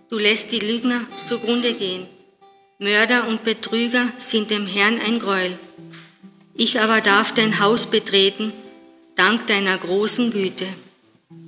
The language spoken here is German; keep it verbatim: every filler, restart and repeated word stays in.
Du lässt die Lügner zugrunde gehen. Mörder und Betrüger sind dem Herrn ein Gräuel. Ich aber darf dein Haus betreten, dank deiner großen Güte.